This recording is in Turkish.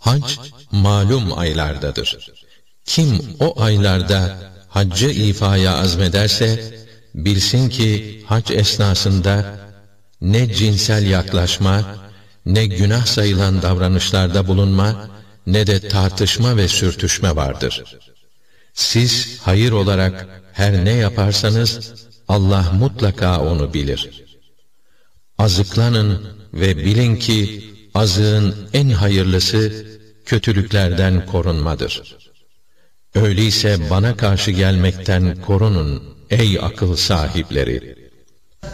Hac, malum aylardadır. Kim o aylarda haccı ifaya azmederse, bilsin ki hac esnasında ne cinsel yaklaşma, ne günah sayılan davranışlarda bulunma, ne de tartışma ve sürtüşme vardır. Siz hayır olarak her ne yaparsanız, Allah mutlaka onu bilir. Azıklanın ve bilin ki, azığın en hayırlısı, kötülüklerden korunmadır. Öyleyse bana karşı gelmekten korunun ey akıl sahipleri!